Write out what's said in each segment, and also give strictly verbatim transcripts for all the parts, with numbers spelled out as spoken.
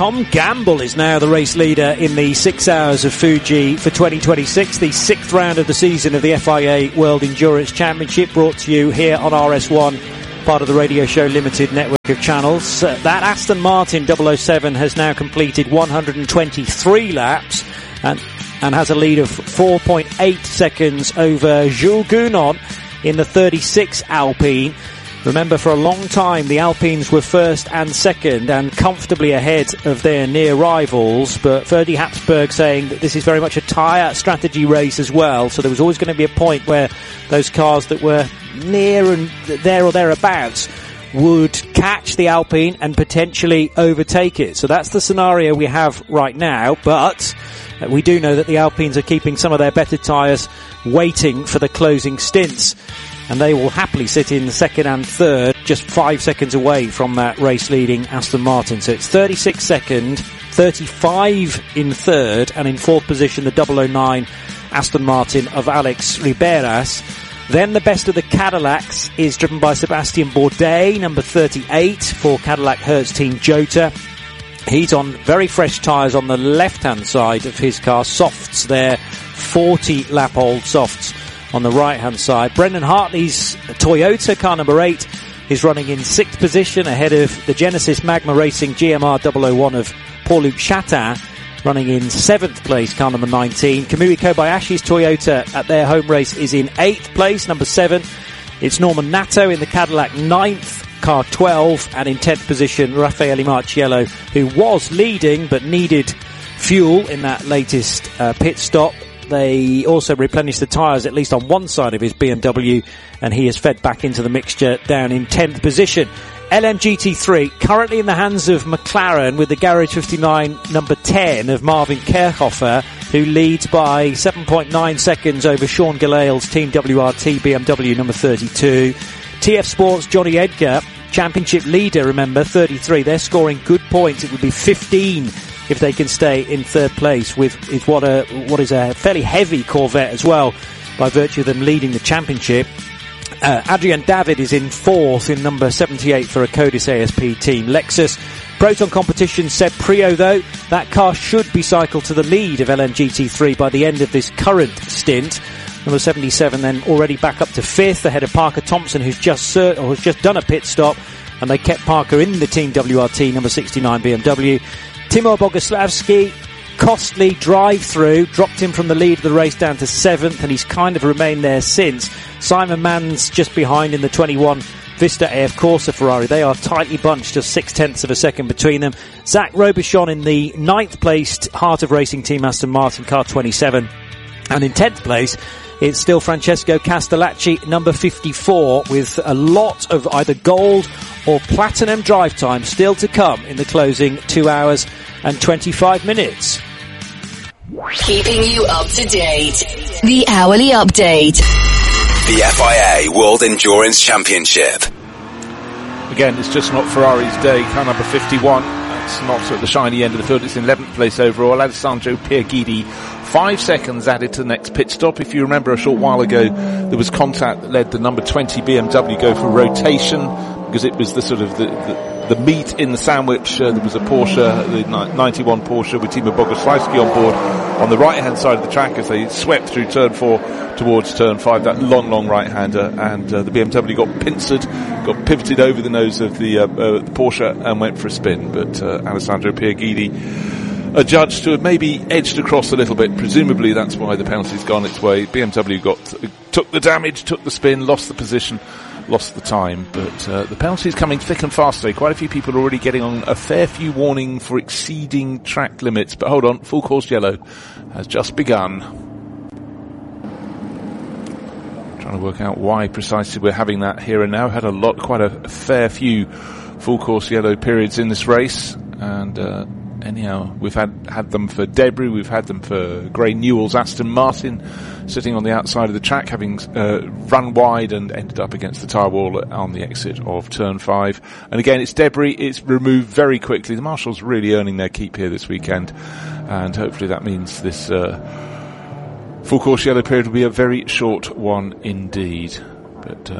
Tom Gamble is now the race leader in the six hours of Fuji for twenty twenty-six, the sixth round of the season of the F I A World Endurance Championship, brought to you here on R S one, part of the Radio Show Limited network of channels. Uh, that Aston Martin double oh seven has now completed one hundred twenty-three laps and, and has a lead of four point eight seconds over Jules Gounon in the thirty-six Alpine. Remember, for a long time, the Alpines were first and second and comfortably ahead of their near rivals, but Ferdy Hapsburg saying that this is very much a tyre strategy race as well, so there was always going to be a point where those cars that were near and there or thereabouts would catch the Alpine and potentially overtake it. So that's the scenario we have right now, but we do know that the Alpines are keeping some of their better tyres waiting for the closing stints, and they will happily sit in second and third, just five seconds away from that race-leading Aston Martin. So it's thirty-six second, thirty-five in third, and in fourth position the double oh nine Aston Martin of Alex Riberas. Then the best of the Cadillacs is driven by Sebastian Bourdais, number thirty-eight for Cadillac Hertz Team Jota. He's on very fresh tyres on the left-hand side of his car, softs there, forty lap old softs on the right-hand side. Brendan Hartley's Toyota car number eight is running in sixth position ahead of the Genesis Magma Racing G M R double oh one of Paul-Luc Chatin, running in seventh place, car number nineteen. Kamui Kobayashi's Toyota at their home race is in eighth place, number seven. It's Norman Nato in the Cadillac ninth, car twelve, and in tenth position Raffaele Marciello, who was leading but needed fuel in that latest uh, pit stop. They also replenished the tyres at least on one side of his B M W, and he is fed back into the mixture down in tenth position. L M G T three currently in the hands of McLaren with the Garage fifty-nine number ten of Marvin Kerchhofer, who leads by seven point nine seconds over Sean Gillale's Team W R T B M W number thirty-two. T F Sports Johnny Edgar, championship leader, remember, thirty-three. They're scoring good points. It would be fifteen if they can stay in third place with is what a what is a fairly heavy Corvette as well, by virtue of them leading the championship. Uh, Adrian David is in fourth in number seventy-eight for a Codis A S P team. Lexus Proton Competition Seb Prio, though, that car should be cycled to the lead of L M G T three by the end of this current stint. Number seventy-seven then already back up to fifth ahead of Parker Thompson, who's just cert- or has just done a pit stop, and they kept Parker in the Team W R T number sixty-nine B M W. Timur Boguslavski, costly drive-through, dropped him from the lead of the race down to seventh, and he's kind of remained there since. Simon Mann's just behind in the twenty-one Vista A F Corsa Ferrari. They are tightly bunched, just six-tenths of a second between them. Zach Robichon in the ninth-placed Heart of Racing Team Aston Martin, car twenty-seven. And in tenth place, it's still Francesco Castellacci, number fifty-four, with a lot of either gold or platinum drive time still to come in the closing two hours and twenty-five minutes. Keeping you up to date. The Hourly Update. The F I A World Endurance Championship. Again, it's just not Ferrari's day. Car number fifty-one. It's not at the shiny end of the field. It's in eleventh place overall. Alessandro Pierguidi, five seconds added to the next pit stop. If you remember, a short while ago, there was contact that led the number twenty B M W go for rotation, because it was the sort of the, the, the meat in the sandwich. Uh, there was a Porsche, the ninety-one Porsche with Timo Boguslavski on board on the right-hand side of the track as they swept through turn four towards turn five, that long, long right-hander, and uh, the B M W got pincered, got pivoted over the nose of the, uh, uh, the Porsche and went for a spin. But uh, Alessandro Pierguidi, adjudged to have maybe edged across a little bit. Presumably that's why the penalty's gone its way. B M W got took the damage, took the spin, lost the position, lost the time. But uh, the penalty's coming thick and fast today. Quite a few people are already getting on a fair few warning for exceeding track limits. But hold on, full course yellow has just begun. Trying to work out why precisely we're having that here and now. Had a lot, quite a fair few full course yellow periods in this race, and uh, anyhow, we've had had them for Debris, we've had them for Gray Newell's Aston Martin, sitting on the outside of the track, having uh, run wide and ended up against the tyre wall on the exit of turn five. And again, it's Debris, it's removed very quickly. The marshals really earning their keep here this weekend, and hopefully that means this uh, full course yellow period will be a very short one indeed. But uh,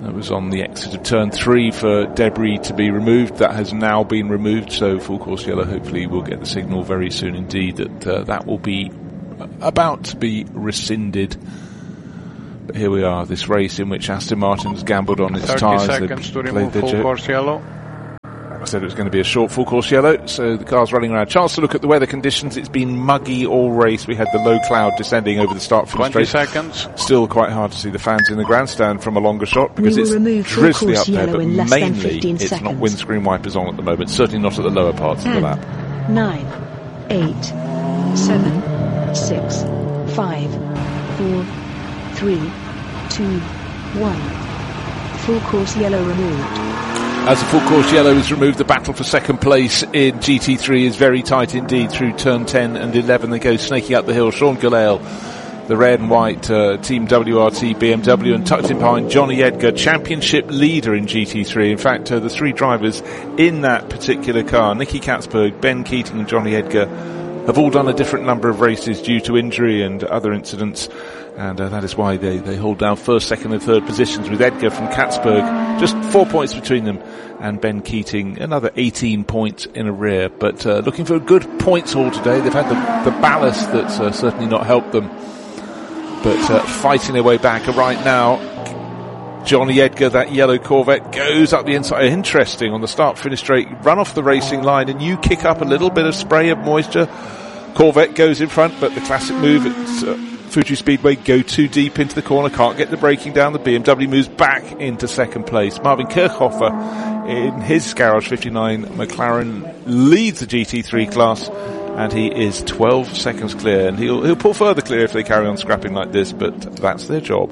That was on the exit of turn three for debris to be removed. That has now been removed, so full course yellow. Hopefully we'll get the signal very soon indeed that uh, that will be about to be rescinded. But here we are, this race in which Aston Martin's gambled on its tyres. thirty seconds to remove full course yellow. I said it was going to be a short full course yellow, so the car's running around. Chance to look at the weather conditions. It's been muggy all race. We had the low cloud descending over the start from twenty seconds. Still quite hard to see the fans in the grandstand from a longer shot because it's drizzly up there, but mainly it's seconds. Not windscreen wipers on at the moment. Certainly not at the lower parts Ten, of the lap. Nine, eight, seven, six, five, four, three, two, one. Full course yellow removed. As the full course yellow is removed, the battle for second place in G T three is very tight indeed through turn ten and eleven. They go snaking up the hill. Sean Gelael, the red and white uh, Team W R T B M W, and tucked in behind Johnny Edgar, championship leader in G T three. In fact, uh, the three drivers in that particular car, Nicky Katzberg, Ben Keating and Johnny Edgar, have all done a different number of races due to injury and other incidents. And uh, that is why they, they hold down first, second and third positions, with Edgar from Katzberg just four points between them, and Ben Keating another eighteen points in a rear. But uh, looking for a good points haul today. They've had the, the ballast that's uh, certainly not helped them, but uh, fighting their way back. Right now, Johnny Edgar, that yellow Corvette, goes up the inside. Interesting, on the start-finish straight, run off the racing line and you kick up a little bit of spray of moisture. Corvette goes in front, but the classic move, it's uh, Fuji Speedway, go too deep into the corner, can't get the braking down. The B M W moves back into second place. Marvin Kirchhofer in his Garage fifty-nine McLaren leads the G T three class, and he is twelve seconds clear, and he'll, he'll pull further clear if they carry on scrapping like this, but that's their job.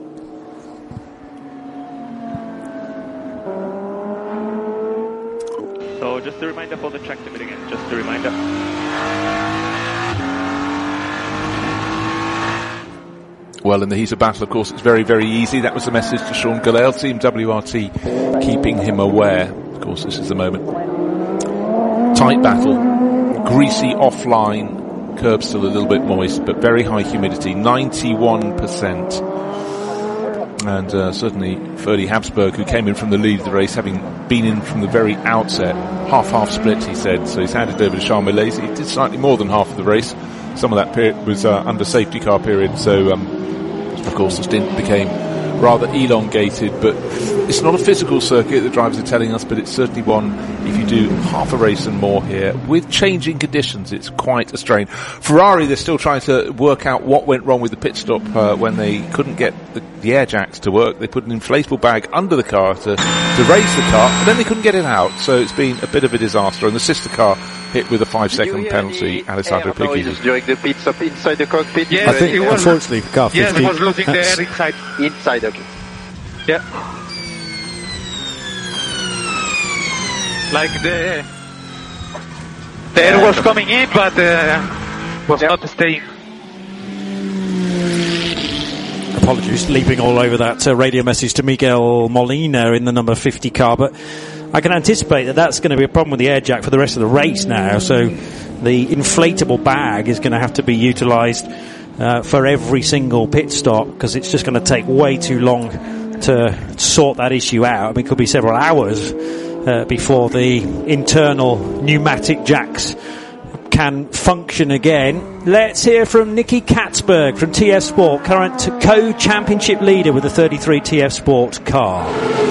So just a reminder for the track limit again, just a reminder. Well, in the heat of battle, of course, it's very, very easy. That was the message to Sean Gelael, Team W R T, keeping him aware. Of course, this is the moment. Tight battle, greasy offline, curb still a little bit moist, but very high humidity, ninety-one percent. And uh, certainly Ferdy Habsburg, who came in from the lead of the race, having been in from the very outset, half-half split, he said. So he's handed over to Charles Milesi. He did slightly more than half of the race. Some of that period was uh, under safety car period, so um, of course the stint became rather elongated, but it's not a physical circuit, the drivers are telling us, but it's certainly one, if you do half a race and more here, with changing conditions, it's quite a strain. Ferrari, they're still trying to work out what went wrong with the pit stop uh, when they couldn't get the, the air jacks to work. They put an inflatable bag under the car to, to raise the car, but then they couldn't get it out, so it's been a bit of a disaster, and the sister car hit with a five second penalty, Alessandro Piquet. During the pit stop inside the cockpit? Yes, I think, unfortunately, for car fifty. Yes, it was losing the air inside. Inside, okay. Yeah. Like the, the air was coming in, but uh, was yeah. not staying. Apologies, leaping all over that uh, radio message to Miguel Molina in the number fifty car, but I can anticipate that that's going to be a problem with the air jack for the rest of the race now, so the inflatable bag is going to have to be utilised uh, for every single pit stop, because it's just going to take way too long to sort that issue out. I mean, it could be several hours uh, before the internal pneumatic jacks can function again. Let's hear from Nicky Katzberg from T F Sport, current co-championship leader with the thirty-three T F Sport car.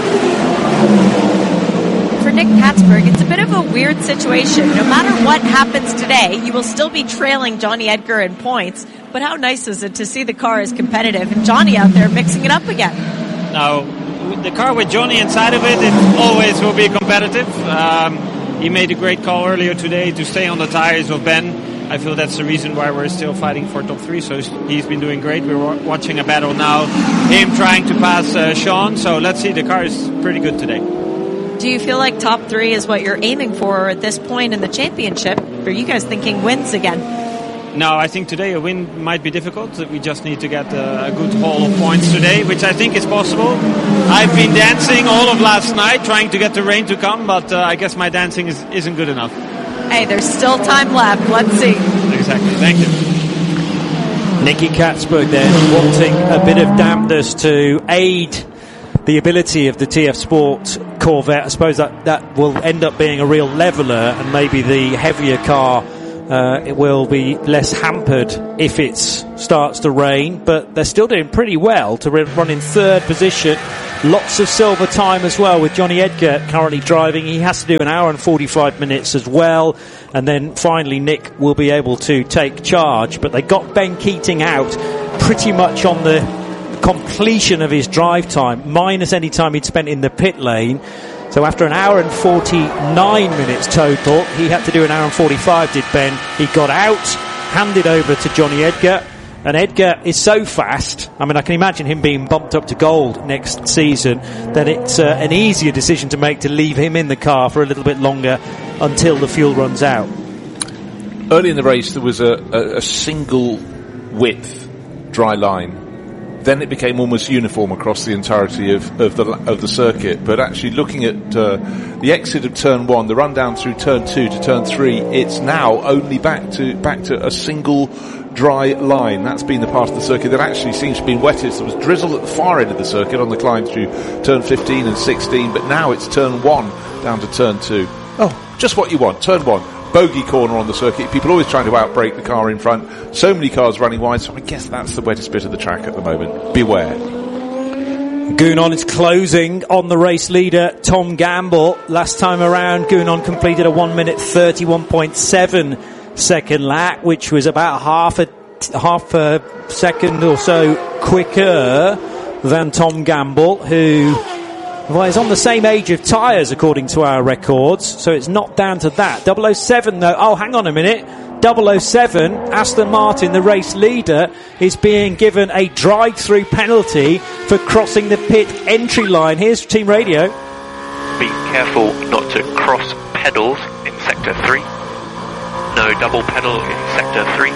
For Nick Katzberg, it's a bit of a weird situation. No matter what happens today, you will still be trailing Johnny Edgar in points. But how nice is it to see the car is competitive and Johnny out there mixing it up again? Now, the car with Johnny inside of it, it always will be competitive. Um, he made a great call earlier today to stay on the tires of Ben. I feel that's the reason why we're still fighting for top three. So he's been doing great. We're watching a battle now, him trying to pass uh, Sean. So let's see, the car is pretty good today. Do you feel like top three is what you're aiming for at this point in the championship? Or are you guys thinking wins again? No, I think today a win might be difficult. We just need to get a, a good haul of points today, which I think is possible. I've been dancing all of last night trying to get the rain to come, but uh, I guess my dancing is, isn't good enough. Hey, there's still time left. Let's see. Exactly. Thank you. Nicky Katzberg then wanting a bit of dampness to aid the ability of the T F Sport Corvette. I suppose that, that will end up being a real leveller, and maybe the heavier car uh, it will be less hampered if it starts to rain, but they're still doing pretty well to run in third position. Lots of silver time as well, with Johnny Edgar currently driving. He has to do an hour and forty-five minutes as well, and then finally Nick will be able to take charge. But they got Ben Keating out pretty much on the completion of his drive time, minus any time he'd spent in the pit lane. So after an hour and forty-nine minutes total, he had to do an hour and forty-five, did Ben. He got out, handed over to Johnny Edgar, and Edgar is so fast, I mean, I can imagine him being bumped up to gold next season, that it's uh, an easier decision to make to leave him in the car for a little bit longer until the fuel runs out. Early in the race, there was a, a, a single width dry line. Then it became almost uniform across the entirety of, of the of the circuit. But actually, looking at uh, the exit of turn one, the run down through turn two to turn three, it's now only back to back to a single dry line. That's been the part of the circuit that actually seems to have been wettest. There was drizzle at the far end of the circuit on the climb through turn fifteen and sixteen, but now it's turn one down to turn two. Oh, just what you want. Turn one. Bogey corner on the circuit. People always trying to outbrake the car in front. So many cars running wide, so I guess that's the wettest bit of the track at the moment. Beware. Gounon is closing on the race leader, Tom Gamble. Last time around, Gounon completed a one minute thirty-one point seven second lap, which was about half a, half a second or so quicker than Tom Gamble, who... well, he's on the same age of tyres according to our records, so it's not down to that. double oh seven though, oh hang on a minute, double oh seven, Aston Martin, the race leader, is being given a drive-through penalty for crossing the pit entry line. Here's Team Radio. Be careful not to cross pedals in sector three. No double pedal in sector three.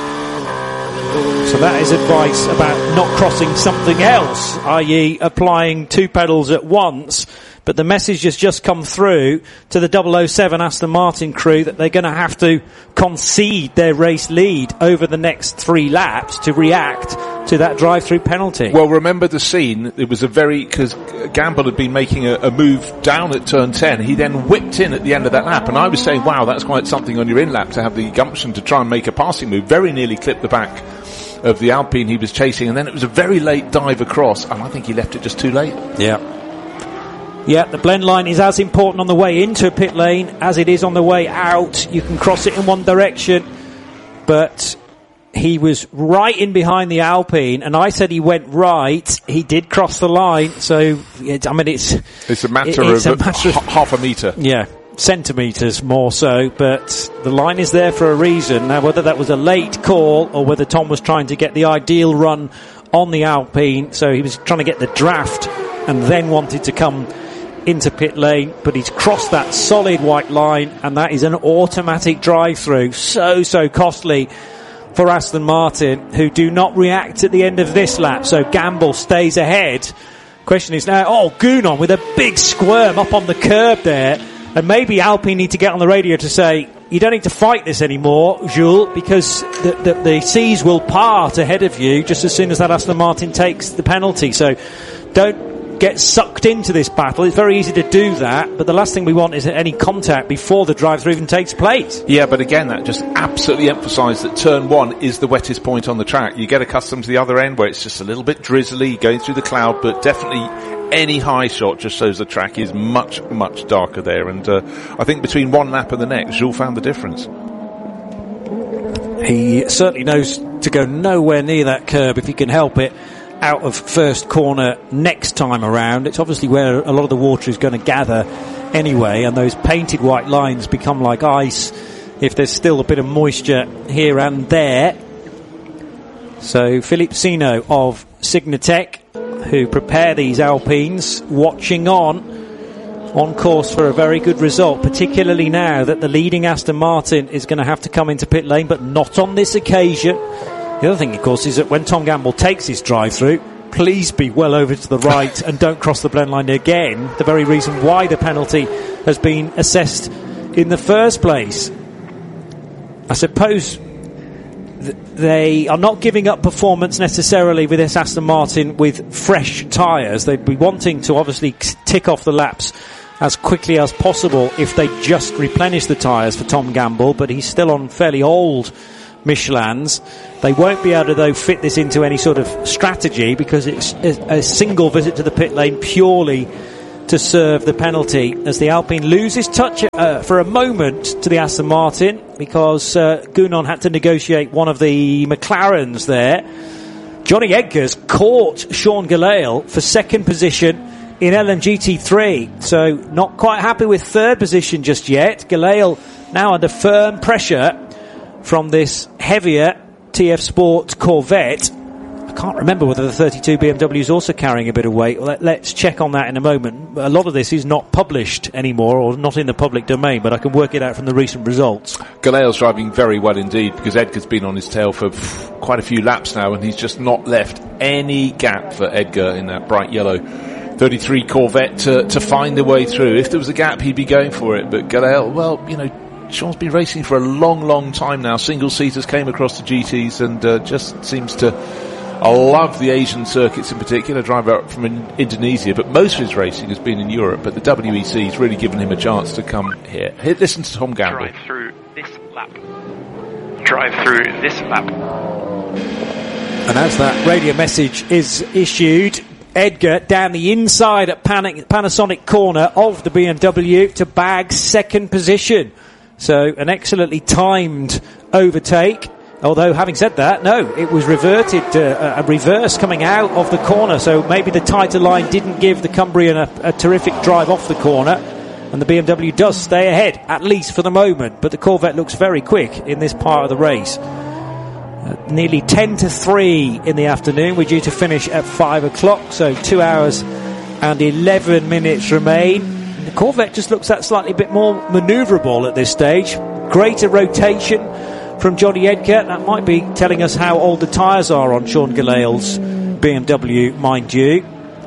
So that is advice about not crossing something else, that is applying two pedals at once. But the message has just come through to the double oh seven Aston Martin crew that they're going to have to concede their race lead over the next three laps to react to that drive-through penalty. Well, remember the scene. It was a very... because Gamble had been making a, a move down at turn ten. He then whipped in at the end of that lap. And I was saying, wow, that's quite something on your in-lap to have the gumption to try and make a passing move. Very nearly clipped the back of the Alpine he was chasing. And then it was a very late dive across. And I think he left it just too late. Yeah. Yeah, the blend line is as important on the way into a pit lane as it is on the way out. You can cross it in one direction, but he was right in behind the Alpine, and I said he went right. He did cross the line, so it, I mean it's it's a matter it, it's of a matter h- half a metre. Yeah, centimetres more so, but the line is there for a reason. Now, whether that was a late call or whether Tom was trying to get the ideal run on the Alpine, so he was trying to get the draft and then wanted to come into pit lane, but he's crossed that solid white line, and that is an automatic drive-through. So, so costly for Aston Martin, who do not react at the end of this lap. So Gamble stays ahead. Question is now, oh, Gounon with a big squirm up on the curb there, and maybe Alpine need to get on the radio to say, you don't need to fight this anymore, Jules, because the, the, the seas will part ahead of you just as soon as that Aston Martin takes the penalty. So don't get sucked into this battle. It's very easy to do that, but the last thing we want is any contact before the drive-through even takes place. Yeah, but again, that just absolutely emphasised that turn one is the wettest point on the track. You get accustomed to the other end where it's just a little bit drizzly, going through the cloud, but definitely any high shot just shows the track is much, much darker there. And uh, I think between one lap and the next, Jules found the difference. He certainly knows to go nowhere near that curb if he can help it, out of first corner next time around. It's obviously where a lot of the water is going to gather anyway, and those painted white lines become like ice if there's still a bit of moisture here and there. So Philippe Sino of Signatech, who prepare these Alpines, watching on on course for a very good result, particularly now that the leading Aston Martin is going to have to come into pit lane, but not on this occasion. The other thing, of course, is that when Tom Gamble takes his drive-through, please be well over to the right and don't cross the blend line again. The very reason why the penalty has been assessed in the first place. I suppose th- they are not giving up performance necessarily with this Aston Martin with fresh tyres. They'd be wanting to obviously tick off the laps as quickly as possible if they just replenish the tyres for Tom Gamble, but he's still on fairly old Michelins. They won't be able to, though, fit this into any sort of strategy because it's a, a single visit to the pit lane purely to serve the penalty as the Alpine loses touch uh, for a moment to the Aston Martin because uh, Gounon had to negotiate one of the McLarens there. Johnny Edgar's caught Sean Gelael for second position in L M G T three, so not quite happy with third position just yet. Gelael now under firm pressure from this heavier T F Sport Corvette. I can't remember whether the thirty-two B M W is also carrying a bit of weight. Let, let's check on that in a moment. A lot of this is not published anymore or not in the public domain, but I can work it out from the recent results. Galael's driving very well indeed because Edgar's been on his tail for pff, quite a few laps now and he's just not left any gap for Edgar in that bright yellow thirty-three Corvette to, to find a way through. If there was a gap, he'd be going for it, but Gelael, well, you know, Sean's been racing for a long, long time now. Single-seaters came across the G Ts and uh, just seems to I love the Asian circuits in particular, driver up from in Indonesia, but most of his racing has been in Europe, but the W E C has really given him a chance to come here. Here, listen to Tom Gamble. Drive through this lap. Drive through this lap. And as that radio message is issued, Edgar down the inside at Panasonic corner of the B M W to bag second position. So an excellently timed overtake. Although, having said that, no, it was reverted, uh, a reverse coming out of the corner, so maybe the tighter line didn't give the Cumbrian a, a terrific drive off the corner, and the B M W does stay ahead, at least for the moment, but the Corvette looks very quick in this part of the race. Uh, nearly ten to three in the afternoon, we're due to finish at five o'clock, so two hours and eleven minutes remain. The Corvette just looks that slightly bit more manoeuvrable at this stage, greater rotation from Johnny Edgar. That might be telling us how old the tyres are on Sean Gelael's B M W, mind you.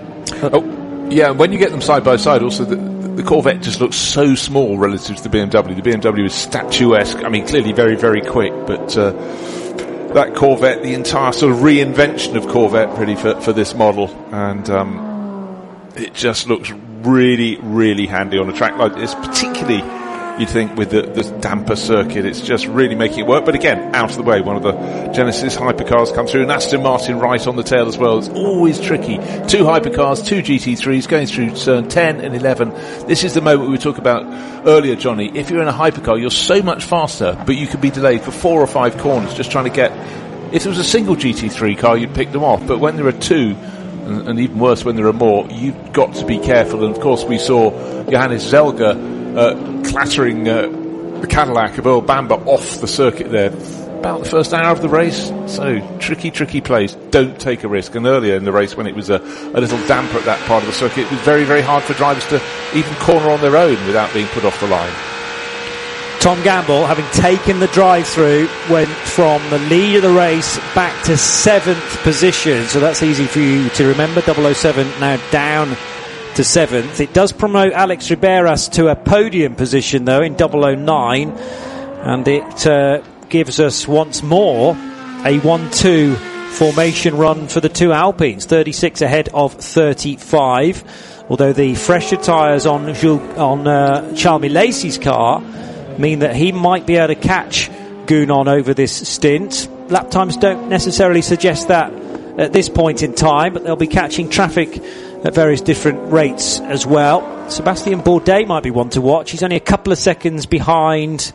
Oh, yeah, when you get them side by side, also the, the Corvette just looks so small relative to the B M W. The B M W is statuesque. I mean, clearly very, very quick, but uh, that Corvette, the entire sort of reinvention of Corvette, really for, for this model, and um, it just looks really, really handy on a track like this, particularly. You'd think with the, the damper circuit, it's just really making it work. But again, out of the way, one of the Genesis hypercars come through, and Aston Martin right on the tail as well. It's always tricky. Two hypercars, two G T threes going through turn ten and eleven. This is the moment we were talking about earlier, Johnny. If you're in a hypercar, you're so much faster, but you could be delayed for four or five corners just trying to get... If there was a single G T three car, you'd pick them off. But when there are two, and, and even worse when there are more, you've got to be careful. And of course, we saw Johannes Zelger Uh, clattering uh, the Cadillac of Earl Bamber off the circuit there about the first hour of the race. So tricky, tricky place. Don't take a risk. And earlier in the race, when it was a, a little damper at that part of the circuit, it was very, very hard for drivers to even corner on their own without being put off the line. Tom Gamble, having taken the drive-through, went from the lead of the race back to seventh position. So that's easy for you to remember. double oh seven now down to seventh. It does promote Alex Riberas to a podium position though in double oh nine, and it uh, gives us once more a one two formation run for the two Alpines, thirty-six ahead of thirty-five, although the fresher tyres on Jules, on uh, Charles Milacci's car mean that he might be able to catch Gounon over this stint. Lap times don't necessarily suggest that at this point in time, but they'll be catching traffic at various different rates as well. Sebastian Bourdais might be one to watch. He's only a couple of seconds behind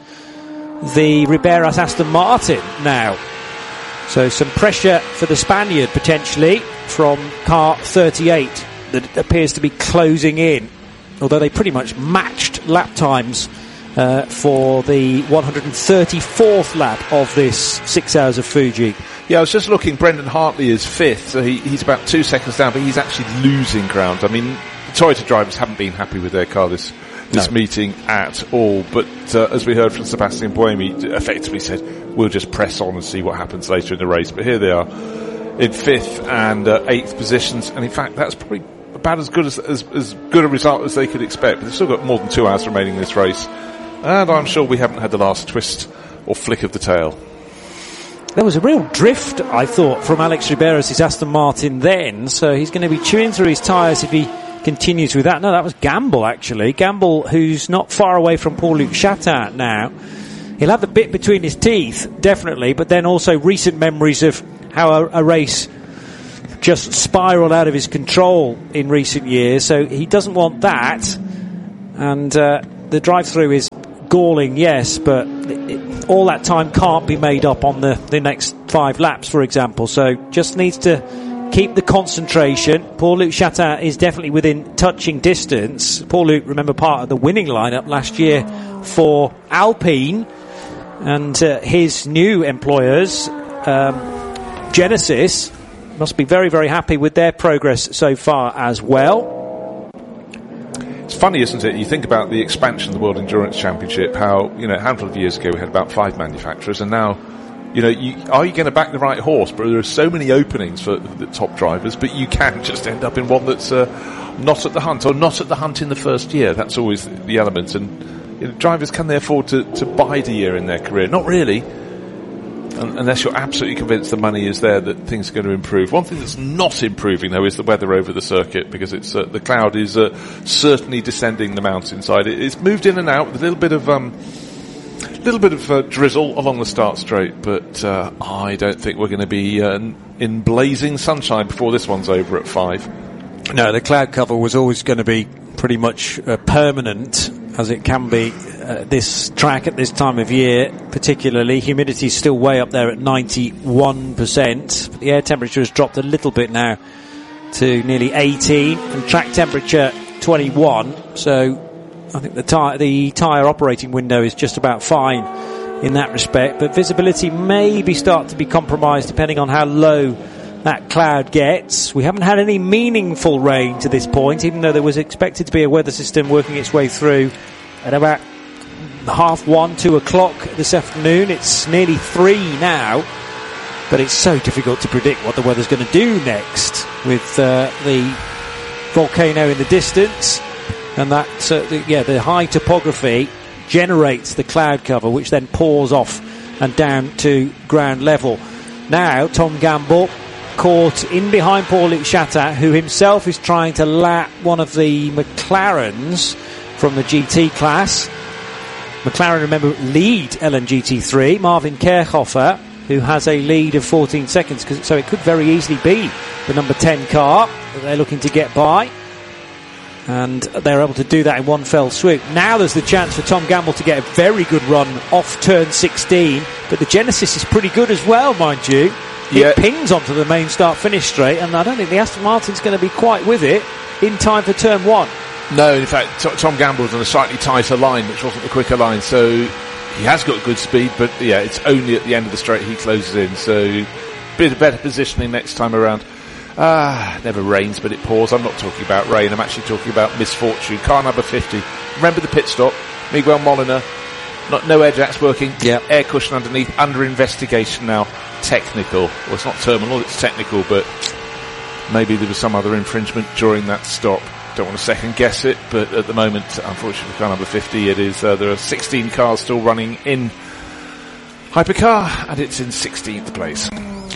the Riberas Aston Martin now. So some pressure for the Spaniard potentially from car thirty-eight that appears to be closing in, although they pretty much matched lap times uh, for the one hundred thirty-fourth lap of this six hours of Fuji. Yeah, I was just looking. Brendan Hartley is fifth, so he, he's about two seconds down, but he's actually losing ground. I mean, the Toyota drivers haven't been happy with their car this this no. meeting at all. But uh, as we heard from Sebastian Buemi, effectively said, we'll just press on and see what happens later in the race. But here they are in fifth and uh, eighth positions, and in fact, that's probably about as good as, as as good a result as they could expect. But they've still got more than two hours remaining in this race, and I'm sure we haven't had the last twist or flick of the tail. there was a real drift, I thought, from Alex Riberos' Aston Martin then, so he's going to be chewing through his tyres if he continues with that. No, that was Gamble, actually. Gamble, who's not far away from Paul-Luc Chatin now. He'll have the bit between his teeth, definitely, but then also recent memories of how a, a race just spiralled out of his control in recent years, so he doesn't want that. And uh, the drive-through is galling, yes, but it, all that time can't be made up on the, the next five laps, for example, so just needs to keep the concentration. Paul-Luc Chatin is definitely within touching distance. Paul-Luc, remember, part of the winning lineup last year for Alpine, and uh, his new employers, um, Genesis, must be very, very happy with their progress so far as well. It's funny, isn't it? You think about the expansion of the World Endurance Championship, how, you know, a handful of years ago we had about five manufacturers, and now, you know, you, are you going to back the right horse? But there are so many openings for the top drivers, but you can just end up in one that's uh, not at the hunt, or not at the hunt in the first year. That's always the, the element. And you know, drivers, can they afford to, to bide a year in their career? Not really. Unless you're absolutely convinced the money is there that things are going to improve. One thing that's not improving, though, is the weather over the circuit, because it's uh, the cloud is uh, certainly descending the mountainside. It, it's moved in and out with a little bit of um, little bit of uh, drizzle along the start straight, but uh, I don't think we're going to be uh, in blazing sunshine before this one's over at five. No, the cloud cover was always going to be pretty much uh, permanent, as it can be uh, this track at this time of year, particularly. Humidity is still way up there at ninety-one percent. The air temperature has dropped a little bit now to nearly eighteen, and track temperature twenty-one. So I think the tyre the tyre operating window is just about fine in that respect, but visibility maybe start to be compromised depending on how low that cloud gets. We haven't had any meaningful rain to this point, even though there was expected to be a weather system working its way through at about half one, two o'clock this afternoon. It's nearly three now, but it's so difficult to predict what the weather's going to do next with uh, the volcano in the distance, and that uh, the, yeah the high topography generates the cloud cover, which then pours off and down to ground level. Now Tom Gamble caught in behind Paul-Luc Chatin, who himself is trying to lap one of the McLarens from the G T class. McLaren, remember, lead L M G T three. Marvin Kerchhofer, who has a lead of fourteen seconds, so it could very easily be the number ten car that they're looking to get by. And they're able to do that in one fell swoop. Now there's the chance for Tom Gamble to get a very good run off turn sixteen, but the Genesis is pretty good as well, mind you. Yeah. It pings onto the main start-finish straight, and I don't think the Aston Martin's going to be quite with it in time for turn one. No, in fact, T- Tom Gamble's on a slightly tighter line, which wasn't the quicker line, so he has got good speed, but yeah, it's only at the end of the straight he closes in, so bit of better positioning next time around. Ah, never rains, but it pours. I'm not talking about rain, I'm actually talking about misfortune. Car number fifty. Remember the pit stop? Miguel Molina. Not, no air jacks working. Yeah. Air cushion underneath. Under investigation now. Technical. Well, it's not terminal, it's technical, but maybe there was some other infringement during that stop. Don't want to second guess it, but at the moment, unfortunately for car number fifty, it is, uh, there are sixteen cars still running in Hypercar, and it's in sixteenth place.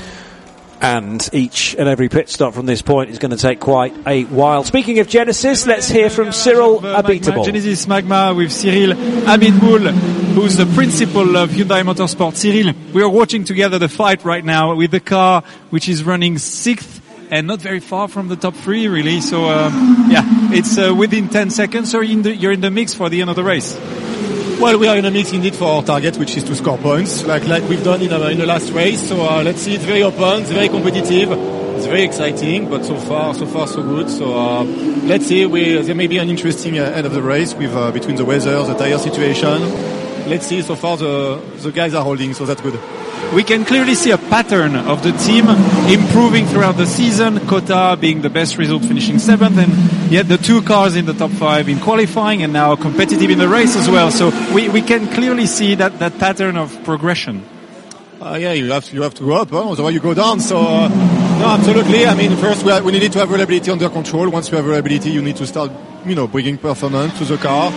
And each and every pit stop from this point is going to take quite a while. Speaking of Genesis, let's hear from Cyril Abiteboul. Genesis Magma with Cyril Abiteboul, who's the principal of Hyundai Motorsport. Cyril, we are watching together the fight right now with the car which is running sixth and not very far from the top three, really. So, um, yeah, it's uh, within ten seconds. So you're in, the, you're in the mix for the end of the race. Well, we are in a mix indeed for our target, which is to score points, like like we've done in, uh, in the last race. So uh, let's see, it's very open, it's very competitive, it's very exciting, but so far, so far, so good. So uh, let's see, we, there may be an interesting uh, end of the race with uh, between the weather, the tire situation. Let's see, so far the the guys are holding, so that's good. We can clearly see a pattern of the team improving throughout the season. Kota being the best result, finishing seventh, and yet the two cars in the top five in qualifying and now competitive in the race as well. So we, we can clearly see that, that pattern of progression. Uh, yeah, you have to, you have to go up, huh? Otherwise you go down. So uh, no, absolutely. I mean, first we, are, we needed to have reliability under control. Once you have reliability, you need to start, you know, bringing performance to the car.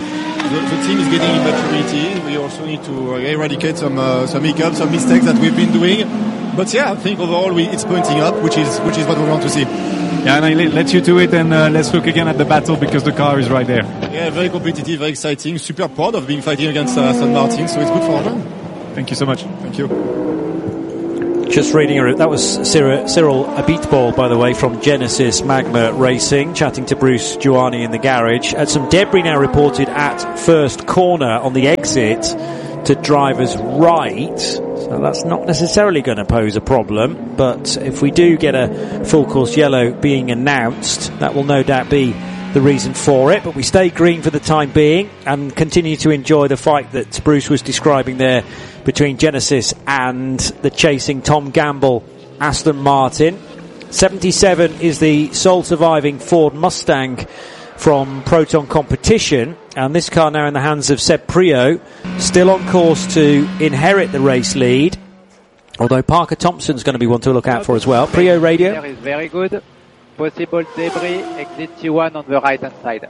the, the team is getting in maturity. We also need to uh, eradicate some uh, some hiccups, some mistakes that we've been doing. But yeah, I think overall we, it's pointing up, which is which is what we want to see. Yeah, and I let you do it, and uh, let's look again at the battle because the car is right there. Yeah, very competitive, very exciting. Super proud of being fighting against uh, Aston Martin, so it's good for them. Thank you so much. Thank you. Just reading a, that was Cyril, Cyril Abitbol, by the way, from Genesis Magma Racing, chatting to Bruce Giuani in the garage. And some debris now reported at first corner on the exit to driver's right. So that's not necessarily going to pose a problem, but if we do get a full course yellow being announced, that will no doubt be the reason for it. But we stay green for the time being and continue to enjoy the fight that Bruce was describing there between Genesis and the chasing Tom Gamble Aston Martin. seventy-seven is the sole surviving Ford Mustang from Proton Competition, and this car now in the hands of Seb Priaulx, still on course to inherit the race lead, although Parker Thompson's going to be one to look out for as well. Priaulx radio. There is very good. Possible debris, exit T one on the right hand side.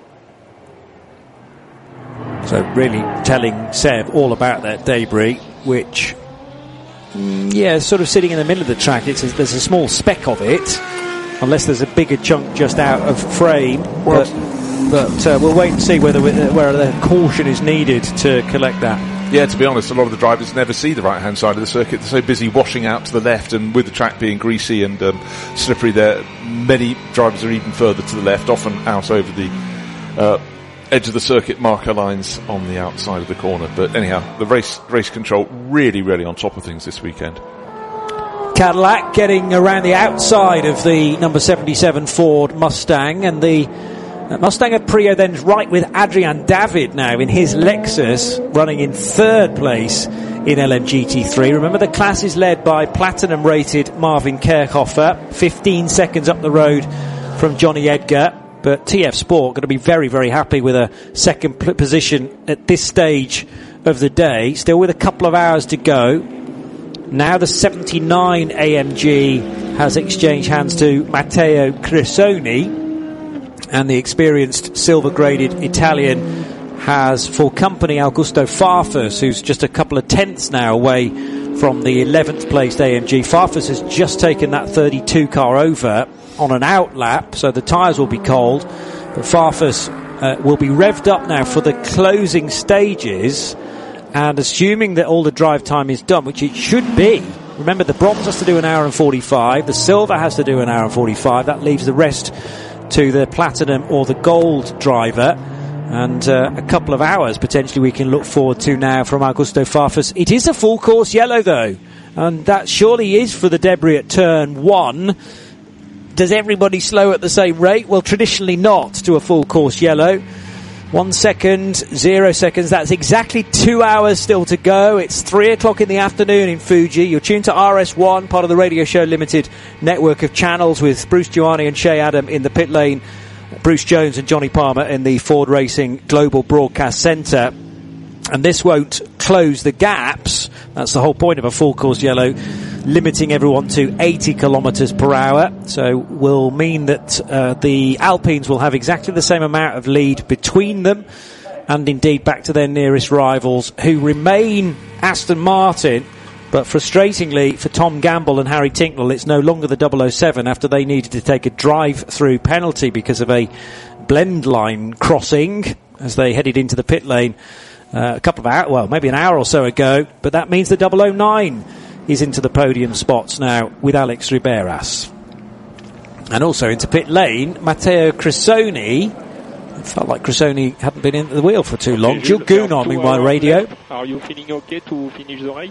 So really telling Seb all about that debris, which, mm, yeah, sort of sitting in the middle of the track. It's a, there's a small speck of it, unless there's a bigger chunk just out of frame. But, but uh, we'll wait and see whether where the caution is needed to collect that. Yeah, to be honest, a lot of the drivers never see the right-hand side of the circuit. They're so busy washing out to the left, and with the track being greasy and um, slippery there, many drivers are even further to the left, often out over the uh, edge of the circuit marker lines on the outside of the corner. But anyhow, the race race control really, really on top of things this weekend. Cadillac getting around the outside of the number seventy-seven Ford Mustang, and the uh, Mustang of Priaulx then right with Adrian David now in his Lexus, running in third place in L M G T three. Remember, the class is led by platinum rated Marvin Kerkhofer, fifteen seconds up the road from Johnny Edgar. But T F Sport going to be very, very happy with a second p- position at this stage of the day, still with a couple of hours to go. Now the seventy-nine A M G has exchanged hands to Matteo Crisoni, and the experienced silver-graded Italian has for company Augusto Farfus, who's just a couple of tenths now away from the eleventh placed A M G. Farfus has just taken that thirty-two car over on an out lap, so the tyres will be cold, but Farfus uh, will be revved up now for the closing stages. And assuming that all the drive time is done, which it should be, remember the bronze has to do an hour and forty-five, the silver has to do an hour and forty-five, that leaves the rest to the platinum or the gold driver, and uh, a couple of hours potentially we can look forward to now from Augusto Farfus. It is a full course yellow though, and that surely is for the debris at turn one. Does everybody slow at the same rate? Well, traditionally not to a full course yellow. One second, zero seconds. That's exactly two hours still to go. It's three o'clock in the afternoon in Fuji. You're tuned to R S one, part of the Radio Show Limited network of channels, with Bruce Giuani and Shea Adam in the pit lane, Bruce Jones and Johnny Palmer in the Ford Racing Global Broadcast Centre. And this won't close the gaps. That's the whole point of a full course yellow, limiting everyone to eighty kilometres per hour. So will mean that uh, the Alpines will have exactly the same amount of lead between them, and indeed back to their nearest rivals, who remain Aston Martin. But frustratingly for Tom Gamble and Harry Tincknell, it's no longer the double oh seven after they needed to take a drive-through penalty because of a blend line crossing as they headed into the pit lane uh, a couple of hours, well, maybe an hour or so ago. But that means the double oh nine is into the podium spots now with Alex Riberas. And also into pit lane, Matteo Crisoni. It felt like Crisoni hadn't been in the wheel for too long. Jules Gounon, meanwhile, radio. Are you feeling okay to finish the race?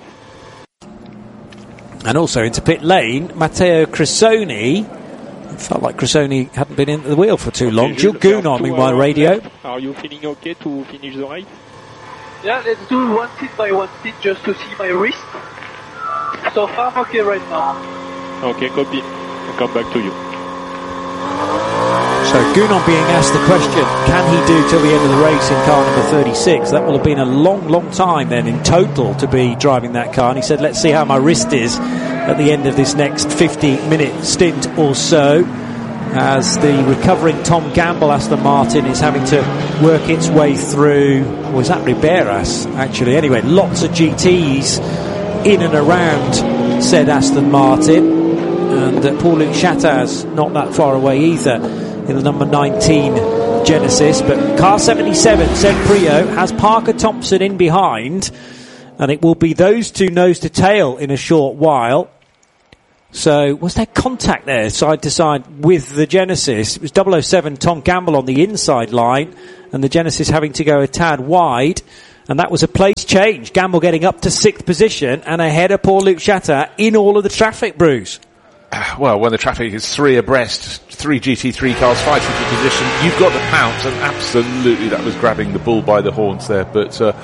And also into pit lane, Matteo Crisoni. It felt like Crisoni hadn't been in the wheel for too long. Jules Gounon, meanwhile, radio. Are you feeling okay to finish the race? Yeah, let's do one seat by one seat just to see my wrist. So far, I'm okay right now. Okay, copy. I'll come back to you. So Gounon being asked the question, can he do till the end of the race in car number thirty-six? That will have been a long, long time then in total to be driving that car. And he said, let's see how my wrist is at the end of this next fifty minute stint or so. as the recovering Tom Gamble Aston Martin is having to work its way through. Was that Riberas, actually? Anyway, lots of G Ts in and around said Aston Martin. And uh, Paul-Luc Chattaz not that far away either in the number nineteen Genesis. But car seventy-seven, said Prio, has Parker Thompson in behind. And it will be those two nose to tail in a short while. So, was there contact there, side to side, with the Genesis? It was double oh seven Tom Gamble on the inside line, and the Genesis having to go a tad wide, and that was a place change. Gamble getting up to sixth position, and ahead of Paul-Luc Chattaz in all of the traffic, Bruce. Well, when the traffic is three abreast, three G T three cars fighting for position, you've got the pounce, and absolutely that was grabbing the bull by the horns there, but... Uh,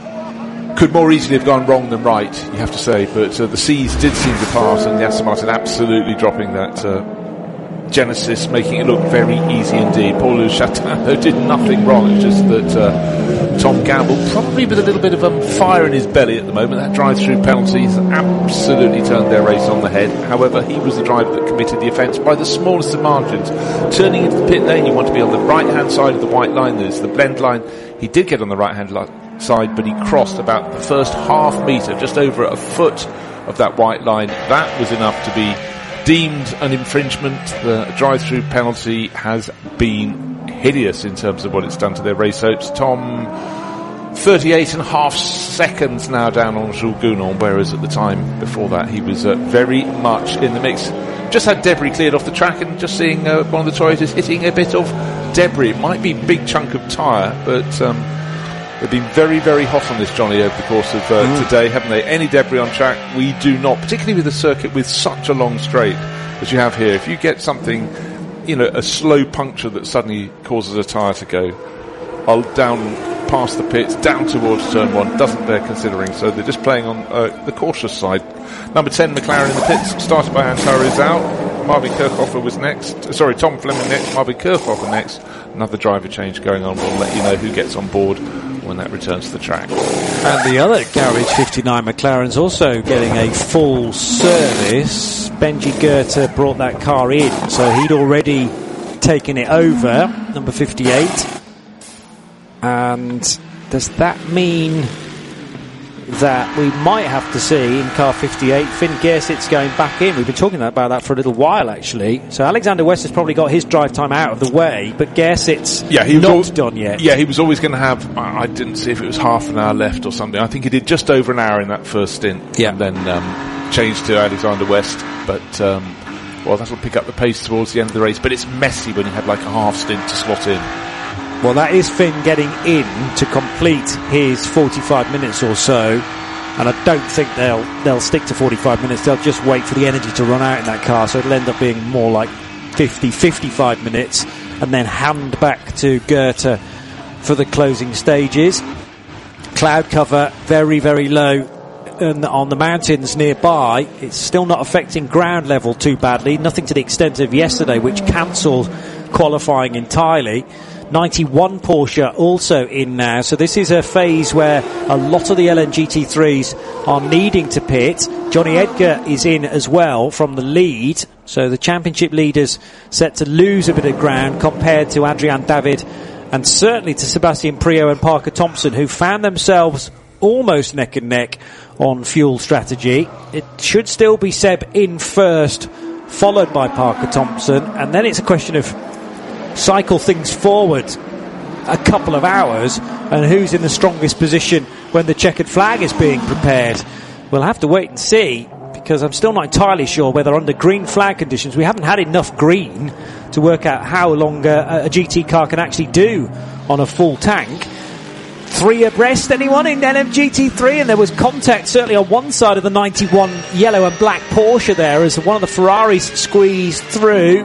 could more easily have gone wrong than right, you have to say, but uh, the seas did seem to part, and the Aston Martin absolutely dropping that uh, Genesis, making it look very easy indeed. Paul-Luc Chattaz did nothing wrong, it's just that uh, Tom Gamble, probably with a little bit of um, fire in his belly at the moment, that drive-through penalty has absolutely turned their race on the head. However, he was the driver that committed the offence by the smallest of margins. Turning into the pit lane, you want to be on the right-hand side of the white line, there's the blend line. He did get on the right-hand line side, but he crossed about the first half metre, just over a foot of that white line. That was enough to be deemed an infringement. The drive-through penalty has been hideous in terms of what it's done to their race hopes. Tom, thirty-eight and a half seconds now down on Jules Gounon, whereas at the time before that he was uh, very much in the mix. Just had debris cleared off the track, and just seeing uh, one of the Toyotas hitting a bit of debris. It might be a big chunk of tyre, but um, they've been very, very hot on this, Johnny, over the course of uh, mm. today, haven't they? Any debris on track, we do not, particularly with a circuit with such a long straight as you have here. If you get something, you know, a slow puncture that suddenly causes a tyre to go I'll down past the pits, down towards turn one, doesn't bear considering, so they're just playing on uh, the cautious side. Number ten, McLaren in the pits, started by Antara is out. Marvin Kirchhofer was next. Sorry, Tom Fleming next, Marvin Kirchhofer next. Another driver change going on. We'll let you know who gets on board when that returns to the track. And the other garage fifty-nine McLaren's also getting a full service. Benji Goethe brought that car in, so he'd already taken it over, number fifty-eight. And does that mean that we might have to see in car fifty-eight Finn Gersitz going back in? We've been talking about that for a little while, actually. So Alexander West has probably got his drive time out of the way, but Gersitz yeah, he was not al- done yet. Yeah, he was always going to have, I didn't see if it was half an hour left or something. I think he did just over an hour in that first stint. Yeah. And then um, changed to Alexander West. But, um, well, that'll pick up the pace towards the end of the race. But it's messy when you have like a half stint to slot in. Well, that is Finn getting in to complete his forty-five minutes or so, and I don't think they'll they'll stick to forty-five minutes. They'll just wait for the energy to run out in that car, so it'll end up being more like fifty, fifty-five minutes, and then hand back to Goethe for the closing stages. Cloud cover very, very low and on the mountains nearby. It's still not affecting ground level too badly, nothing to the extent of yesterday, which cancelled qualifying entirely. ninety-one Porsche also in now, so this is a phase where a lot of the L N G T threes are needing to pit. Johnny Edgar is in as well from the lead, so the championship leaders set to lose a bit of ground compared to Adrian David and certainly to Sebastian Prio and Parker Thompson, who found themselves almost neck and neck on fuel strategy. It should still be Seb in first, followed by Parker Thompson, and then it's a question of cycle things forward a couple of hours and who's in the strongest position when the checkered flag is being prepared. We'll have to wait and see, because I'm still not entirely sure whether under green flag conditions, we haven't had enough green to work out how long a, a G T car can actually do on a full tank. Three abreast, anyone in L M G T three? And there was contact certainly on one side of the ninety-one yellow and black Porsche there as one of the Ferraris squeezed through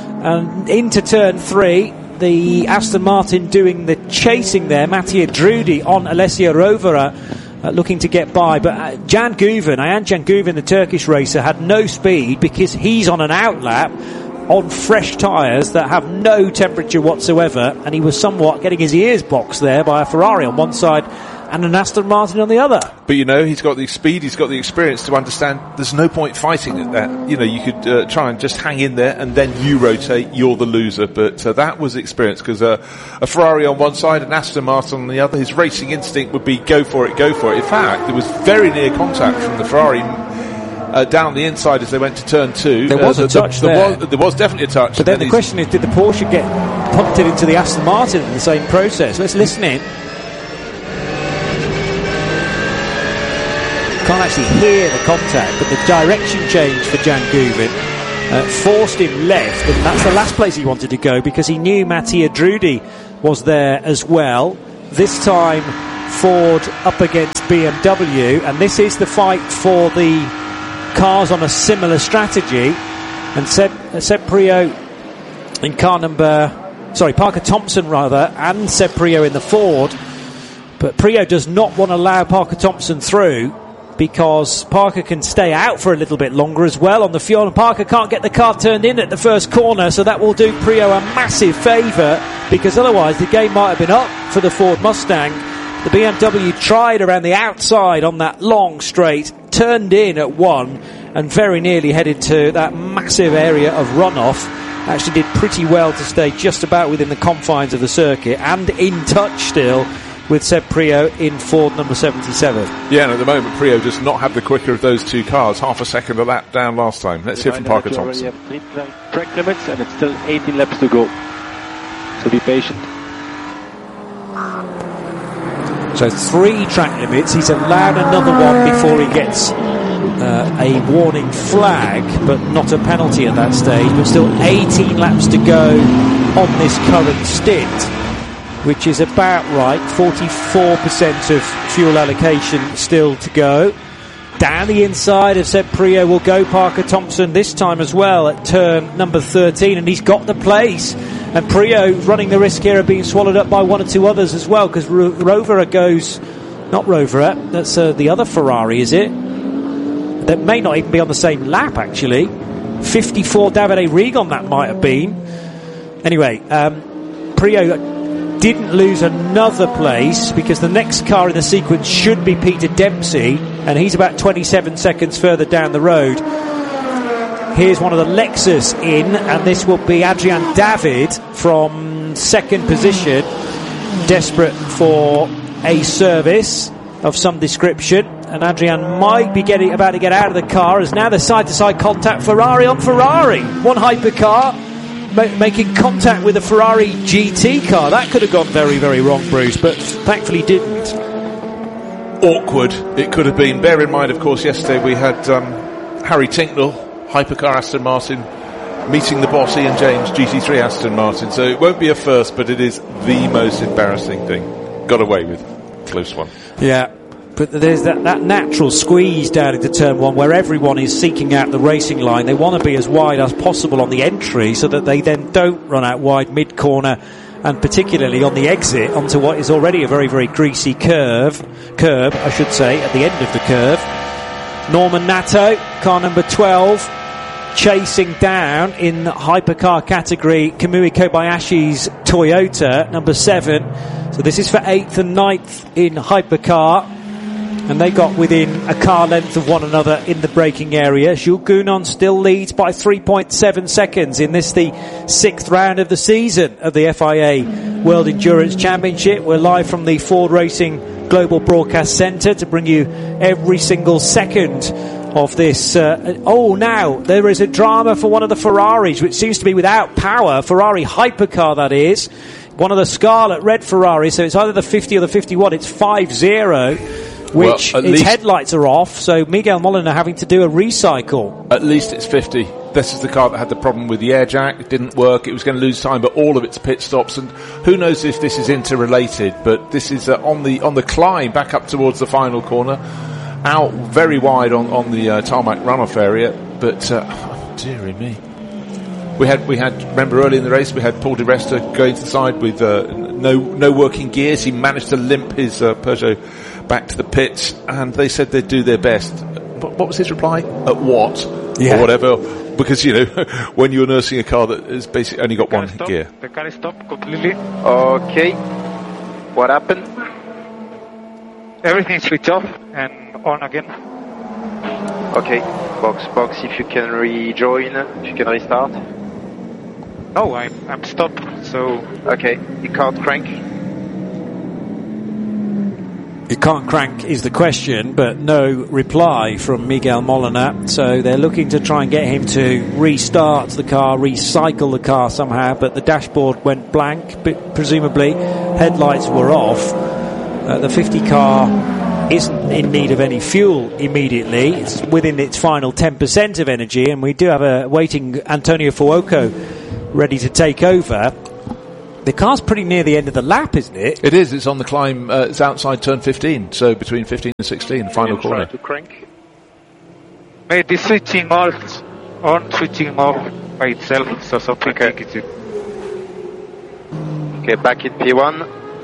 and into turn three. The Aston Martin doing the chasing there. Mattia Drudi on Alessio Rovera uh, looking to get by, but uh, Jan Guven, Ayhan Jan Guven, the Turkish racer, had no speed because he's on an outlap on fresh tyres that have no temperature whatsoever, and he was somewhat getting his ears boxed there by a Ferrari on one side and an Aston Martin on the other. But you know, he's got the speed, he's got the experience to understand there's no point fighting at that. You know, you could uh, try and just hang in there and then you rotate, you're the loser. But uh, that was experience, because uh, a Ferrari on one side and Aston Martin on the other, his racing instinct would be go for it, go for it. In fact, there was very near contact from the Ferrari uh, down the inside as they went to turn two. There was uh, a the, touch the, there. There was, there was definitely a touch. But then the question is, did the Porsche get punted into the Aston Martin in the same process? Let's listen in. Can't actually hear the contact, but the direction change for Jan Guven uh, forced him left, and that's the last place he wanted to go, because he knew Mattia Drudi was there as well. This time Ford up against B M W, and this is the fight for the cars on a similar strategy. And Seb, uh, Seb Priaulx in car number, sorry, Parker Thompson rather, and Seb Priaulx in the Ford. But Priaulx does not want to allow Parker Thompson through, because Parker can stay out for a little bit longer as well on the fuel, and Parker can't get the car turned in at the first corner, so that will do Priaulx a massive favour, because otherwise the game might have been up for the Ford Mustang. The B M W tried around the outside on that long straight, turned in at one, and very nearly headed to that massive area of runoff. Actually did pretty well to stay just about within the confines of the circuit, and in touch still with Seb Priaulx in Ford number seventy-seven. Yeah, and at the moment Priaulx does not have the quicker of those two cars, half a second a lap down last time. Let's hear from Parker Thompson. You already have three track limits and it's still eighteen laps to go, so be patient. So three track limits. He's allowed another one before he gets uh, a warning flag, but not a penalty at that stage. But still eighteen laps to go on this current stint, which is about right. forty-four percent of fuel allocation still to go. Down the inside of Seb Priaulx will go Parker Thompson this time as well at turn number thirteen, and he's got the place. And Priaulx running the risk here of being swallowed up by one or two others as well, because Ro- Rovera goes, not Rovera, that's uh, the other Ferrari, is it? That may not even be on the same lap, actually. fifty-four Davide Rigon that might have been. Anyway, um, Priaulx didn't lose another place, because the next car in the sequence should be Peter Dempsey, and he's about twenty-seven seconds further down the road. Here's one of the Lexus in, and this will be Adrian David from second position, desperate for a service of some description. And Adrian might be getting about to get out of the car, as now there's side-to-side contact, Ferrari on Ferrari. One hypercar ma- making contact with a Ferrari G T car. That could have gone very, very wrong, Bruce, but thankfully didn't. Awkward it could have been. Bear in mind, of course, yesterday we had um, Harry Tinknell, hypercar Aston Martin, meeting the boss Ian James, G T three Aston Martin. So it won't be a first, but it is the most embarrassing thing. Got away with. Close one. Yeah, but there's that, that natural squeeze down into turn one where everyone is seeking out the racing line. They want to be as wide as possible on the entry so that they then don't run out wide mid-corner, and particularly on the exit onto what is already a very, very greasy curve, curb, I should say, at the end of the curve. Norman Nato, car number twelve, chasing down in the hypercar category Kamui Kobayashi's Toyota, number seven. So this is for eighth and ninth in hypercar, and they got within a car length of one another in the braking area. Jules Gounon still leads by three point seven seconds in this, the sixth round of the season of the F I A World Endurance Championship. We're live from the Ford Racing Global Broadcast Centre to bring you every single second of this. Uh, oh, now there is a drama for one of the Ferraris, which seems to be without power. Ferrari hypercar, that is. One of the scarlet red Ferraris, so it's either the fifty or the fifty-one. It's five zero, which well, its headlights are off, so Miguel Molina having to do a recycle. At least it's fifty. This is the car that had the problem with the air jack. It didn't work. It was going to lose time, but all of its pit stops, and who knows if this is interrelated, but this is uh, on the on the climb back up towards the final corner, out very wide on, on the uh, tarmac runoff area, but uh, oh, dearie me. We had, we had, remember early in the race, we had Paul Di Resta going to the side with uh, no no working gears. He managed to limp his uh, Peugeot back to the pits, and they said they'd do their best. What, what was his reply? At what? Yeah. Or whatever. Because, you know, when you're nursing a car that has basically only got one stop. gear. The car stopped completely. Okay. What happened? everything switch off and on again. Okay, box, box, if you can rejoin, if you can restart. No, I'm, I'm stopped, so... Okay, you can't crank. You can't crank is the question, but no reply from Miguel Molina. So they're looking to try and get him to restart the car, recycle the car somehow, but the dashboard went blank, but presumably headlights were off. Uh, the fifty car isn't in need of any fuel immediately. It's within its final ten percent of energy, and we do have a waiting Antonio Fuoco ready to take over. The car's pretty near the end of the lap, isn't it? It is. It's on the climb. Uh, it's outside turn fifteen, so between fifteen and sixteen, the final corner. Try to crank. Maybe switching off, on switching off by itself, so something okay. take it. Okay, back in P one.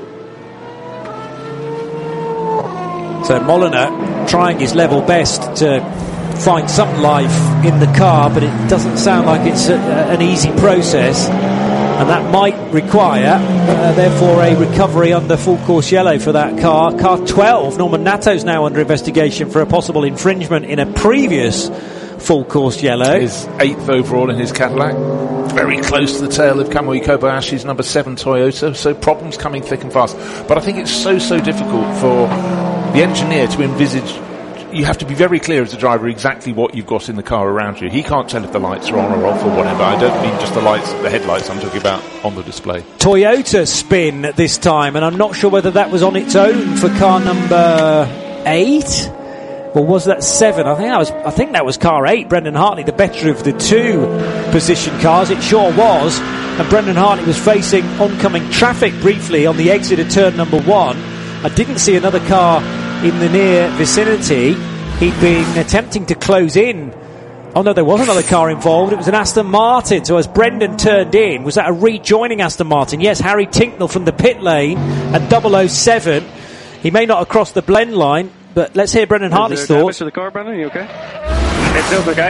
So Molina trying his level best to find some life in the car, but it doesn't sound like it's a, a, an easy process. And that might require, uh, therefore, a recovery under full course yellow for that car. Car twelve, Norman Natto's now under investigation for a possible infringement in a previous full course yellow. His eighth overall in his Cadillac. Very close to the tail of Kamui Kobayashi's number seven Toyota. So problems coming thick and fast. But I think it's so, so difficult for the engineer to envisage. You have to be very clear as a driver exactly what you've got in the car around you. He can't tell if the lights are on or off or whatever. I don't mean just the lights, the headlights I'm talking about on the display. Toyota spin this time, and I'm not sure whether that was on its own for car number eight, or was that seven? I think that was. I think that was car eight. Brendan Hartley, the better of the two position cars. It sure was. And Brendan Hartley was facing oncoming traffic briefly on the exit of turn number one. I didn't see another car in the near vicinity. He'd been attempting to close in. Oh no, there was another car involved. It was an Aston Martin. So as Brendan turned in, was that a rejoining Aston Martin? Yes, Harry Tinknell from the pit lane at double oh seven. He may not have crossed the blend line, but let's hear Brendan Hartley's Is there thoughts. damage to the car, Brendan? Are you okay? It feels okay.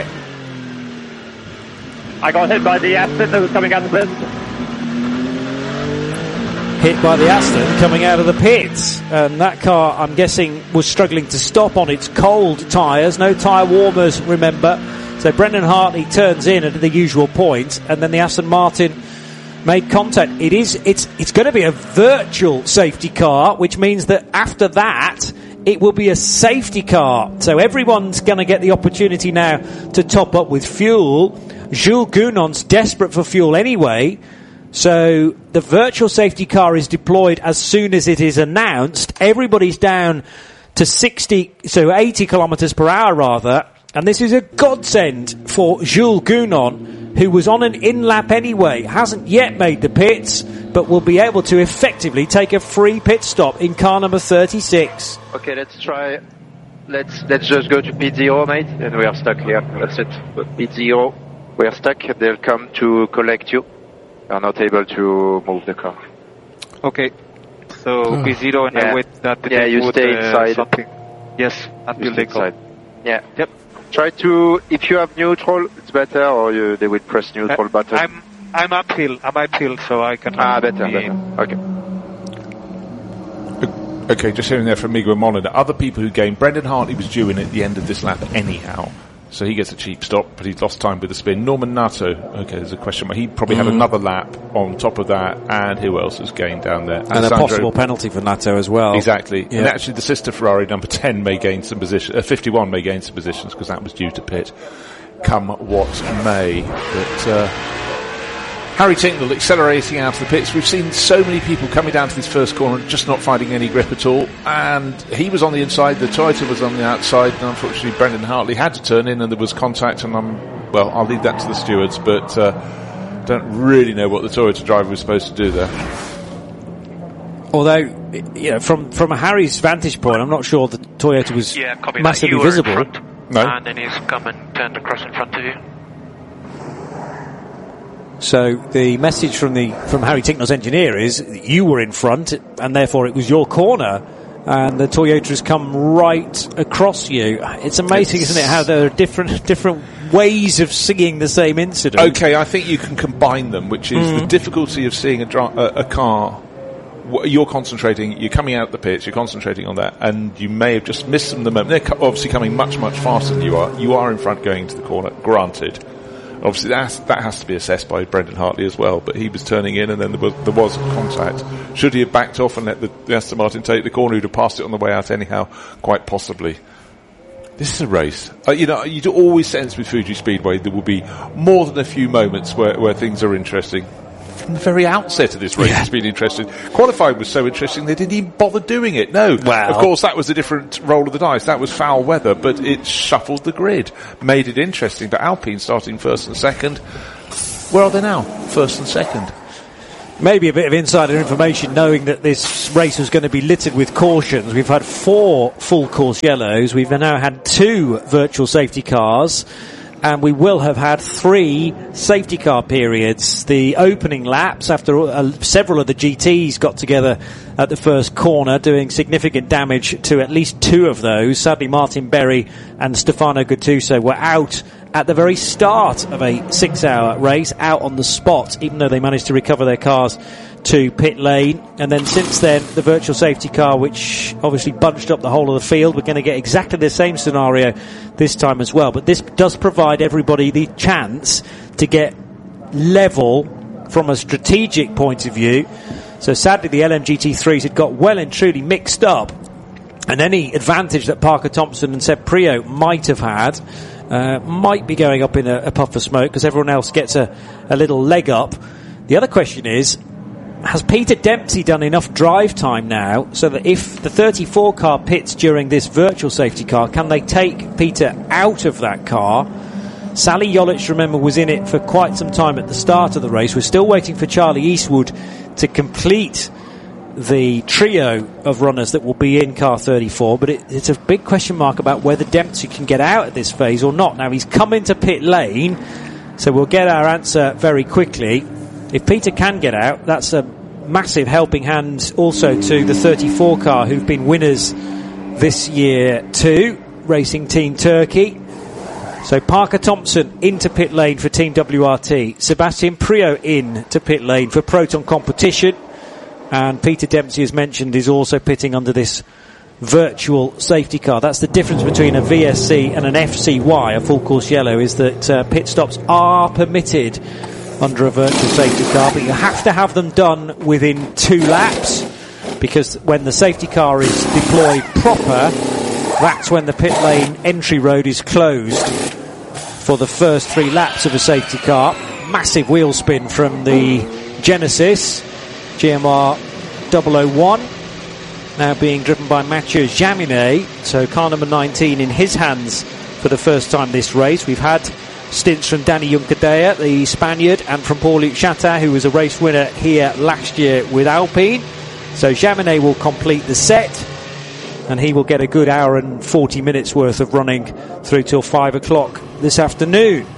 I got hit by the Aston that was coming out of the pits. Hit by the Aston coming out of the pits, and that car, I'm guessing, was struggling to stop on its cold tyres. No tyre warmers, remember. So Brendan Hartley turns in at the usual point, and then the Aston Martin made contact. It is, it's, it's going to be a virtual safety car, which means that after that, it will be a safety car. So everyone's going to get the opportunity now to top up with fuel. Jules Gounon's desperate for fuel anyway. So the virtual safety car is deployed as soon as it is announced. Everybody's down to sixty, so eighty kilometres per hour rather. And this is a godsend for Jules Gounon, who was on an in-lap anyway, hasn't yet made the pits, but will be able to effectively take a free pit stop in car number thirty-six. Okay, let's try. Let's let's just go to pit zero, mate, and we are stuck here. That's it. Pit zero, we are stuck. They'll come to collect you. We are not able to move the car. Okay. So P zero and yeah. I wait that yeah, they you would, stay uh, inside. Something. Yes, until they inside. come. Yeah. Yep. Try to, if you have neutral, it's better, or you, they will press neutral uh, button. I'm I'm uphill. I'm uphill, so I can. Ah, better, better. Okay. Okay, just hearing there from Miguel Molina. Other people who gained, Brendan Hartley was due in at the end of this lap anyhow. So he gets a cheap stop, but he's lost time with the spin. Norman Nato, okay, there's a question mark. He probably had another lap on top of that, and who else has gained down there? And Alessandro. a possible penalty for Nato as well. Exactly. Yeah. And actually the sister Ferrari, number ten, may gain some position, uh, fifty-one may gain some positions, because that was due to pit, come what may. But, uh, Harry Tinknell accelerating out of the pits. We've seen so many people coming down to this first corner just not finding any grip at all, and he was on the inside, the Toyota was on the outside, and unfortunately Brendan Hartley had to turn in and there was contact, and I'm, well, I'll leave that to the stewards, but uh, don't really know what the Toyota driver was supposed to do there. Although, you know, from, from Harry's vantage point, I'm not sure the Toyota was yeah, copy massively that. You visible. were in front, no. And then he's come and turned across in front of you. So the message from the from Harry Tinknell's engineer is you were in front, and therefore it was your corner, and the Toyota has come right across you. It's amazing, it's, isn't it, how there are different different ways of seeing the same incident. Okay, I think you can combine them, which is mm. the difficulty of seeing a, dri- a, a car w- you're concentrating, you're coming out the pits, you're concentrating on that, and you may have just missed some of the moment. They're co- obviously coming much, much faster than you are. You are in front going into the corner, granted. Obviously, that has, that has to be assessed by Brendan Hartley as well, but he was turning in and then there was, there was contact. Should he have backed off and let the, the Aston Martin take the corner, he'd have passed it on the way out anyhow, quite possibly. This is a race. Uh, you know, you'd always sense with Fuji Speedway there will be more than a few moments where, where things are interesting. From the very outset of this race, yeah. It's been interesting. Qualifying was so interesting they didn't even bother doing it. No, wow. Of course that was a different roll of the dice. That was foul weather, but it shuffled the grid, made it interesting. But Alpine starting first and second. Where are they now? First and second. Maybe a bit of insider information, knowing that this race was going to be littered with cautions. We've had four full course yellows. We've now had two virtual safety cars. And we will have had three safety car periods. The opening laps, after uh, several of the G Ts got together at the first corner, doing significant damage to at least two of those. Sadly, Martin Berry and Stefano Gattuso were out at the very start of a six-hour race, out on the spot, even though they managed to recover their cars to pit lane. And then since then, the virtual safety car, which obviously bunched up the whole of the field, we're going to get exactly the same scenario this time as well. But this does provide everybody the chance to get level from a strategic point of view. So sadly, the L M G T threes had got well and truly mixed up, and any advantage that Parker Thompson and Seb Priaulx might have had uh, might be going up in a, a puff of smoke, because everyone else gets a, a little leg up. The other question is, has Peter Dempsey done enough drive time now so that if the thirty-four car pits during this virtual safety car, can they take Peter out of that car? Sally Jolich, remember, was in it for quite some time at the start of the race. We're still waiting for Charlie Eastwood to complete the trio of runners that will be in car thirty-four, but it, it's a big question mark about whether Dempsey can get out at this phase or not. Now, he's come into pit lane, so we'll get our answer very quickly. If Peter can get out, that's a massive helping hand also to the thirty-four car, who've been winners this year too, Racing Team Turkey. So Parker Thompson into pit lane for Team W R T, Sebastian Priaulx in to pit lane for Proton Competition, and Peter Dempsey, as mentioned, is also pitting under this virtual safety car. That's the difference between a V S C and an F C Y, a full course yellow, is that uh, pit stops are permitted under a virtual safety car, but you have to have them done within two laps, because when the safety car is deployed proper, that's when the pit lane entry road is closed for the first three laps of a safety car. Massive wheel spin from the Genesis G M R double oh one, now being driven by Mathieu Jaminet, so car number nineteen in his hands for the first time this race. We've had stints from Danny Juncadella, the Spaniard, and from Paul-Luc Chatin, who was a race winner here last year with Alpine. So Jaminet will complete the set, and he will get a good hour and forty minutes worth of running through till five o'clock this afternoon.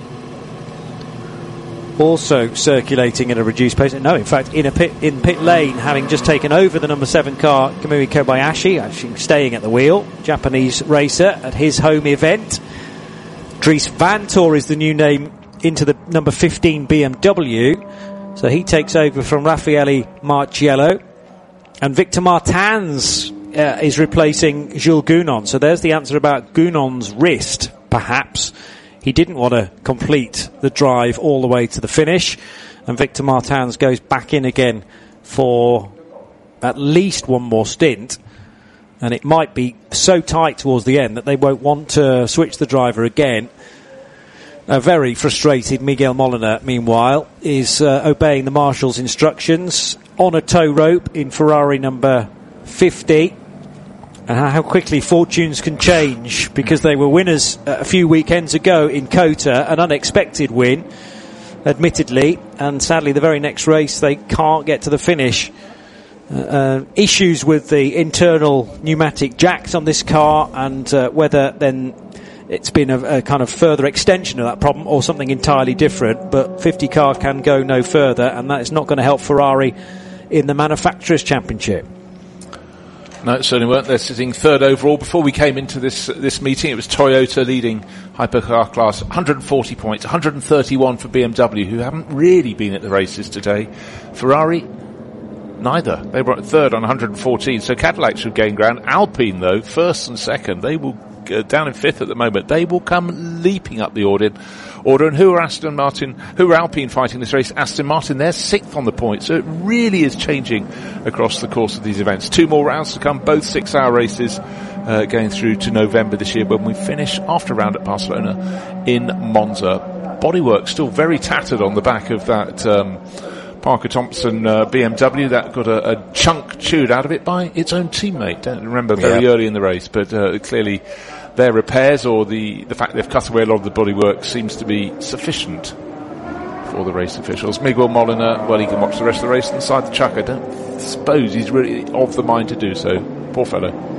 Also circulating at a reduced pace, no, in fact, in a pit in pit lane, having just taken over the number seven car, Kamui Kobayashi, actually staying at the wheel, Japanese racer at his home event. Dries Vanthoor is the new name into the number fifteen B M W, so he takes over from Raffaele Marciello, and Victor Martins uh, is replacing Jules Gounon. So there's the answer about Gounon's wrist, perhaps. He didn't want to complete the drive all the way to the finish, and Victor Martins goes back in again for at least one more stint. And it might be so tight towards the end that they won't want to switch the driver again. A very frustrated Miguel Molina, meanwhile, is uh, obeying the marshal's instructions on a tow rope in Ferrari number fifty. And how quickly fortunes can change, because they were winners a few weekends ago in COTA, an unexpected win, admittedly, and sadly the very next race they can't get to the finish. Uh, uh, issues with the internal pneumatic jacks on this car, and uh, whether then it's been a, a kind of further extension of that problem or something entirely different. But fifty car can go no further, and that is not going to help Ferrari in the Manufacturers' Championship. No, it certainly weren't. They're sitting third overall. Before we came into this uh, this meeting, it was Toyota leading hypercar class, one hundred forty points, one hundred thirty-one for B M W, who haven't really been at the races today. Ferrari, neither. They were at third on one hundred fourteen, so Cadillac should gain ground. Alpine, though, first and second, they will uh, down in fifth at the moment. They will come leaping up the order. Order, and who are Aston Martin, who are Alpine fighting this race? Aston Martin, they're sixth on the point, so it really is changing across the course of these events. Two more rounds to come, both six-hour races, uh, going through to November this year when we finish after a round at Barcelona in Monza. Bodywork still very tattered on the back of that um, Parker Thompson uh, B M W that got a, a chunk chewed out of it by its own teammate. Don't remember very yeah. early in the race, but uh, clearly their repairs or the, the fact they've cut away a lot of the bodywork seems to be sufficient for the race officials. Miguel Molina, well, he can watch the rest of the race inside the chuck. I don't suppose he's really of the mind to do so. Poor fellow.